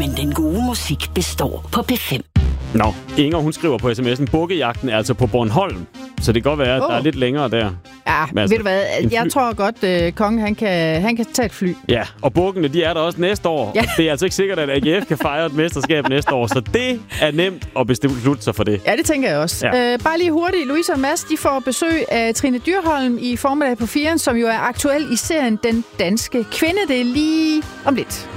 Men den gode musik består på P5. Nå, Inger, hun skriver på sms'en, bukkejagten er altså på Bornholm. Så det kan godt være, at der er lidt længere der. Ja, altså, ved du hvad? Jeg tror godt, kongen han kan tage et fly. Ja, og bukkene, de er der også næste år. Ja. Og det er altså ikke sikkert, at AGF kan fejre et mesterskab næste år. Så det er nemt at beslutte sig for det. Ja, det tænker jeg også. Ja. Bare lige hurtigt. Louise og Mads, de får besøg af Trine Dyrholm i formiddag på 4'eren, som jo er aktuel i serien Den Danske Kvinde. Det er lige om lidt.